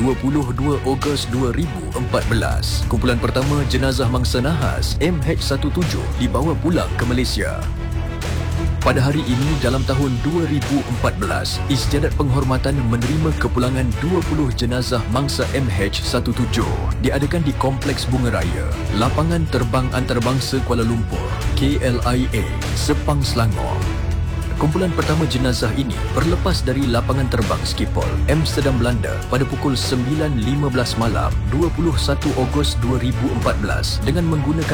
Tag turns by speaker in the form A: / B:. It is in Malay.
A: 22 Ogos 2014, kumpulan pertama jenazah mangsa nahas MH17 dibawa pulang ke Malaysia. Pada hari ini dalam tahun 2014, Istiadat Penghormatan menerima kepulangan 20 jenazah mangsa MH17 diadakan di Kompleks Bunga Raya, Lapangan Terbang Antarabangsa Kuala Lumpur, KLIA, Sepang, Selangor. Kumpulan pertama jenazah ini berlepas dari lapangan terbang Schiphol, Amsterdam, Belanda pada pukul 9.15 malam 21 Ogos 2014 dengan menggunakan